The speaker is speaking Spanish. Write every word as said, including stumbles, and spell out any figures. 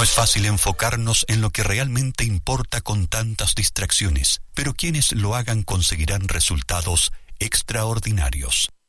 es fácil enfocarnos en lo que realmente importa con tantas distracciones, pero quienes lo hagan conseguirán resultados extraordinarios.